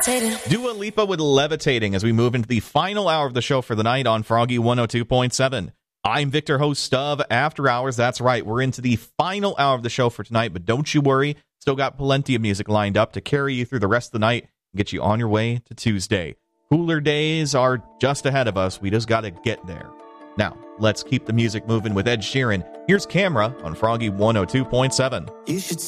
Dua Lipa with Levitating as we move into the final hour of the show for the night on Froggy 102.7. I'm Victor, host of After Hours. That's right, we're into the final hour of the show for tonight, but don't you worry, still got plenty of music lined up to carry you through the rest of the night and get you on your way to Tuesday. Cooler days are just ahead of us. We just got to get there. Now, let's keep the music moving with Ed Sheeran. Here's Camera on Froggy 102.7. You should